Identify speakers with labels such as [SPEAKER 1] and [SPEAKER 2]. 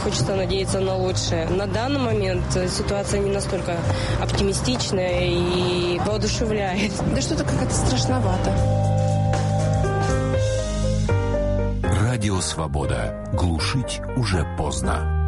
[SPEAKER 1] Хочется надеяться на лучшее. На данный момент ситуация не настолько оптимистичная и воодушевляет.
[SPEAKER 2] Да что-то как-то страшновато.
[SPEAKER 3] Радио «Свобода». Глушить уже поздно.